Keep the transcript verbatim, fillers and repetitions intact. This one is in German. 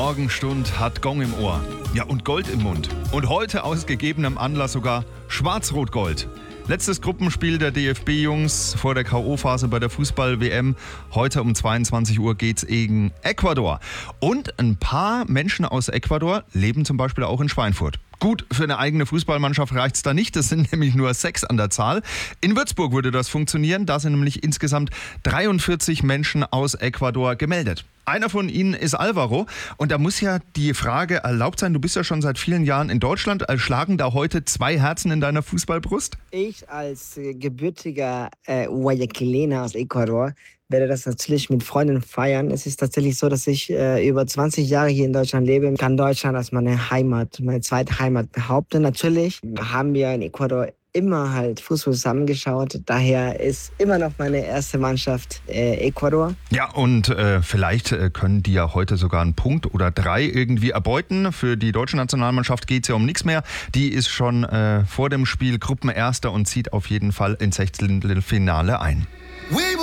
Morgenstund hat Gong im Ohr. Ja, und Gold im Mund. Und heute aus gegebenem Anlass sogar Schwarz-Rot-Gold. Letztes Gruppenspiel der D F B-Jungs vor der K O-Phase bei der Fußball-W M. Heute um zweiundzwanzig Uhr geht's gegen Ecuador. Und ein paar Menschen aus Ecuador leben zum Beispiel auch in Schweinfurt. Gut, für eine eigene Fußballmannschaft reicht's da nicht. Das sind nämlich nur sechs an der Zahl. In Würzburg würde das funktionieren. Da sind nämlich insgesamt dreiundvierzig Menschen aus Ecuador gemeldet. Einer von ihnen ist Alvaro. Und da muss ja die Frage erlaubt sein, du bist ja schon seit vielen Jahren in Deutschland. Schlagen da heute zwei Herzen in deiner Fußballbrust? Ich als äh, gebürtiger äh, Guayaquilener aus Ecuador werde das natürlich mit Freunden feiern. Es ist tatsächlich so, dass ich äh, über zwanzig Jahre hier in Deutschland lebe. Ich kann Deutschland als meine Heimat, meine zweite Heimat behaupten. Natürlich haben wir in Ecuador immer halt Fußball zusammengeschaut. Daher ist immer noch meine erste Mannschaft äh, Ecuador. Ja, und äh, vielleicht äh, können die ja heute sogar einen Punkt oder drei irgendwie erbeuten. Für die deutsche Nationalmannschaft geht es ja um nichts mehr. Die ist schon äh, vor dem Spiel Gruppenerster und zieht auf jeden Fall ins Sechzehntelfinale ein.